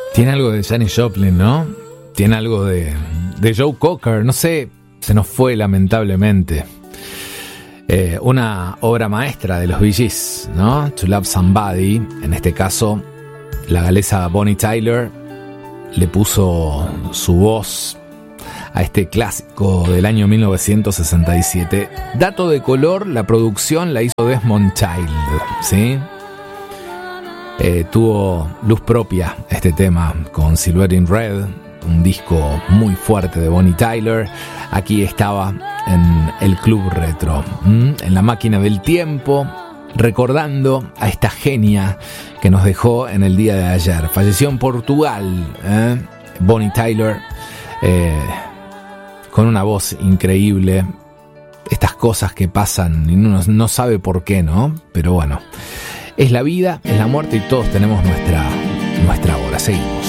Tiene algo de Janis Joplin, ¿no? Tiene algo de Joe Cocker, no sé, se nos fue lamentablemente. Una obra maestra de los Bee Gees, ¿no? To Love Somebody. En este caso, la galesa Bonnie Tyler le puso su voz a este clásico del año 1967. Dato de color, la producción la hizo Desmond Child, ¿sí? Tuvo luz propia este tema con Silhouette in Red, un disco muy fuerte de Bonnie Tyler. Aquí estaba en el Club Retro, en la máquina del tiempo, recordando a esta genia que nos dejó en el día de ayer. Falleció en Portugal, Bonnie Tyler, con una voz increíble. Estas cosas que pasan y uno no sabe por qué, ¿no? Pero bueno, es la vida, es la muerte y todos tenemos nuestra hora. Seguimos.